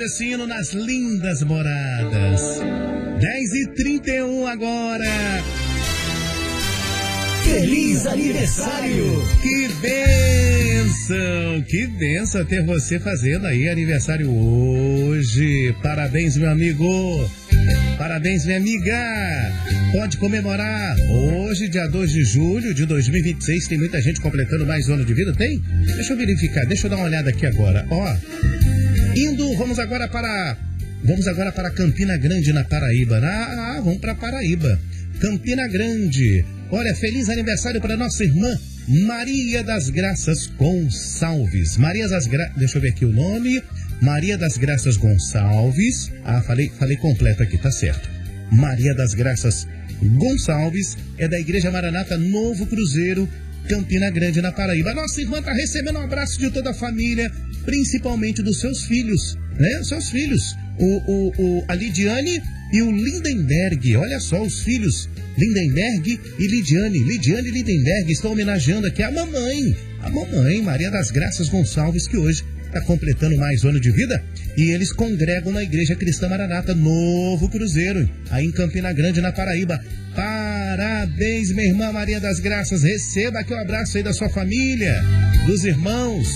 esse hino nas lindas moradas. 10h31 agora. Feliz aniversário! Que bênção ter você fazendo aí aniversário hoje. Parabéns, meu amigo. Parabéns, minha amiga. Pode comemorar hoje, dia 2 de julho de 2026. Tem muita gente completando mais um ano de vida, tem? Deixa eu verificar, deixa eu dar uma olhada aqui agora. Ó, vamos agora para Campina Grande, na Paraíba. Vamos para Paraíba. Campina Grande. Olha, feliz aniversário para nossa irmã Maria das Graças Gonçalves. Deixa eu ver aqui o nome. Maria das Graças Gonçalves. Falei completo aqui, tá certo. Maria das Graças Gonçalves é da Igreja Maranata Novo Cruzeiro, Campina Grande, na Paraíba. A nossa irmã está recebendo um abraço de toda a família, principalmente dos seus filhos, né? Seus filhos, a Lidiane e o Lindenberg. Olha só, os filhos Lindenberg e Lidiane. Lidiane e Lindenberg estão homenageando aqui a mamãe Maria das Graças Gonçalves, que hoje está completando mais um ano de vida. E eles congregam na Igreja Cristã Maranata Novo Cruzeiro, aí em Campina Grande, na Paraíba. Parabéns, minha irmã Maria das Graças. Receba aqui um abraço aí da sua família, dos irmãos.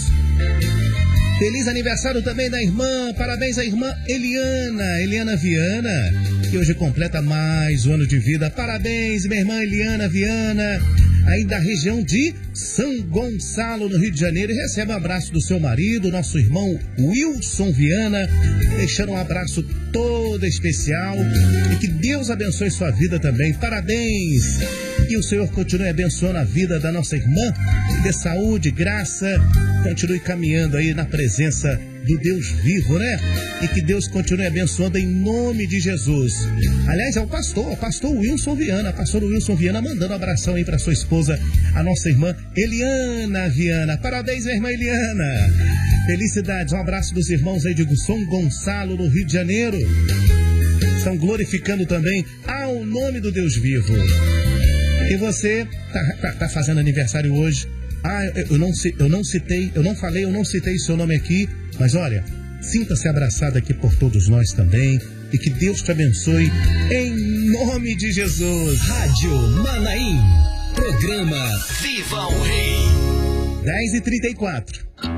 Feliz aniversário também da irmã. Parabéns à irmã Eliana Viana, que hoje completa mais um ano de vida. Parabéns, minha irmã Eliana Viana, aí da região de São Gonçalo, no Rio de Janeiro. E recebe um abraço do seu marido, nosso irmão Wilson Viana, deixando um abraço todo especial. E que Deus abençoe sua vida também. Parabéns. Que o Senhor continue abençoando a vida da nossa irmã, dê saúde, graça, continue caminhando aí na presença do Deus vivo, né? E que Deus continue abençoando em nome de Jesus. Aliás, é o pastor Wilson Viana, pastor Wilson Viana, mandando um abração aí para sua esposa, a nossa irmã Eliana Viana. Parabéns, minha irmã Eliana. Felicidades, um abraço dos irmãos aí de São Gonçalo, no Rio de Janeiro. Estão glorificando também ao nome do Deus vivo. E você tá fazendo aniversário hoje. Eu não citei seu nome aqui, mas olha, sinta-se abraçado aqui por todos nós também, e que Deus te abençoe em nome de Jesus. Rádio Manaim, programa Viva o Rei. 10h34.